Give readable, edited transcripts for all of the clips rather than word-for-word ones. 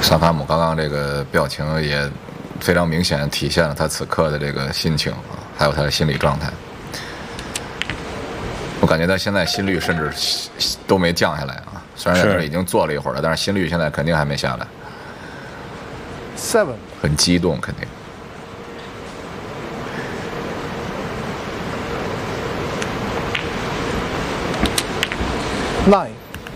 萨卡姆刚刚这个表情也非常明显体现了他此刻的这个心情啊，还有他的心理状态。我感觉他现在心率甚至都没降下来啊，虽然在这已经坐了一会儿了，但是心率现在肯定还没下来。 7， 很激动，肯定。 9。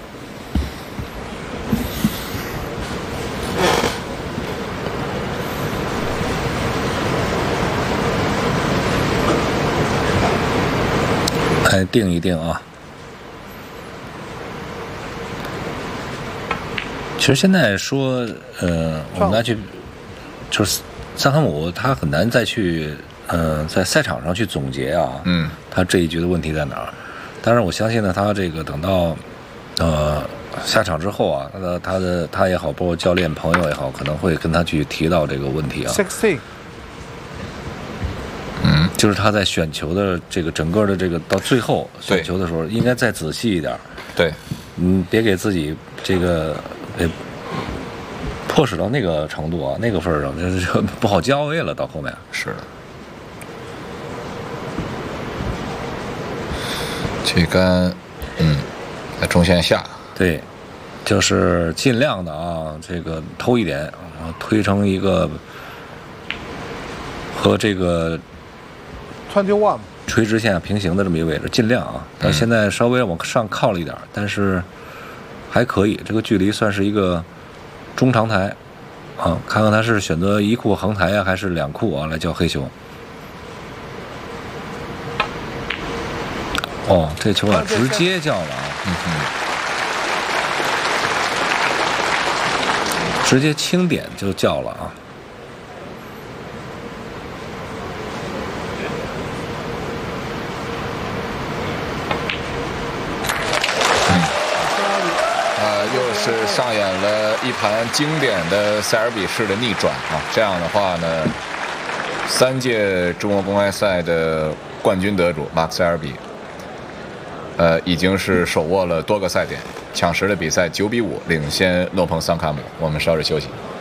来定一定啊。其实现在说，我们来去，就是萨卡姆他很难再去，在赛场上去总结啊，他这一局的问题在哪儿？当然，我相信呢，他这个等到，下场之后啊，他也好，包括教练朋友也好，可能会跟他去提到这个问题啊。 16。 就是他在选球的这个整个的这个到最后选球的时候，应该再仔细一点。 对， 别给自己这个迫使到那个程度啊，那个份儿上，就不好交位了。到后面是的，这杆，在中线下。 对，就是尽量的啊，这个偷一点，推成一个和这个 21 垂直线平行的这么一个位置，尽量啊。但现在稍微往上靠了一点，但是还可以，这个距离算是一个中长台啊。看看他是选择一库横台啊，还是两库啊来叫黑球。哦，这球啊直接叫了啊，直接轻点就叫了啊。 又是上演了一盘经典的塞尔比式的逆转啊！这样的话呢，3届中国公开赛的冠军得主马克塞尔比，已经是手握了多个赛点，抢10的比赛9比5领先诺彭桑卡姆。我们稍事休息。